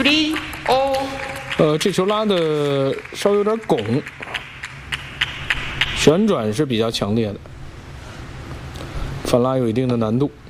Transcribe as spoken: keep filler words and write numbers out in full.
free or 呃，这球拉的稍微有点拱，旋转是比较强烈的，反拉有一定的难度。